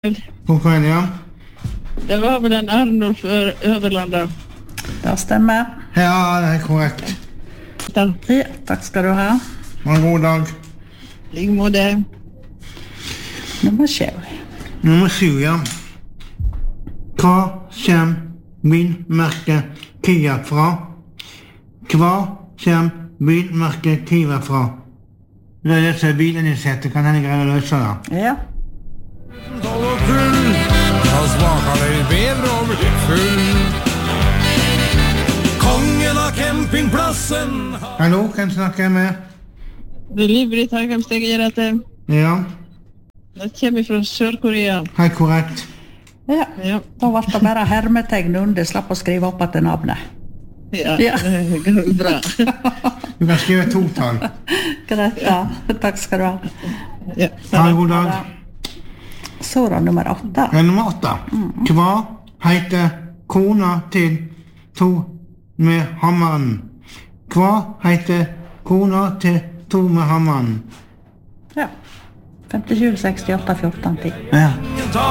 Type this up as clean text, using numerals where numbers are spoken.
God kväll, ja. Det var väl en Arnulf Överlanda. Det stämmer. Ja, det är korrekt. Ja, tack ska du ha. Ha en god dag. Ligmode. Nummer 7. Nummer 7, ja. Hva kommer bilmerket Kia fra? Hva kommer bilmerket Kia fra? Det är dessa bilen ni sätter, kan ni greia løse det? Ja. Og full, da smaker det bedre å bli full. Kongen av campingplassen. Hallo, hvem snakker jeg med? Det livrer takkemsteg gjør at det Ja, kommer fra Sør-Korea. helt korrekt. Ja. Ja. Da var det bare hermetegn under, slapp å skrive opp etter navnet. Ja, Ja. bra. Du kan skrive totall. Greit, ja. Takk skal du ha. Ja. Ha en god dag. Så da nummer 8. Nummer 8. Hva heter kona til to med hammeren? Hva heter kona til to med hammeren? Ja. 57, 68, 14, 10. Ja.